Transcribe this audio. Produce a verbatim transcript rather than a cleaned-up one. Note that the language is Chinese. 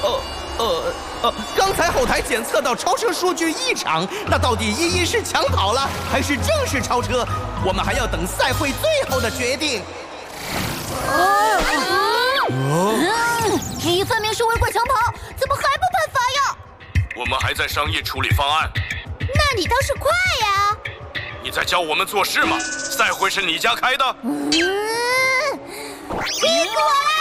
呃呃呃，刚才后台检测到超车数据异常，那到底依依是抢跑了还是正式超车？我们还要等赛会最后的决定。 哦，依依分明是违规抢跑，怎么还不判罚呀？ 我们还在商议处理方案。 那你倒是快呀！ 你在教我们做事吗？赛会是你家开的？ 嗯，欺负我啦！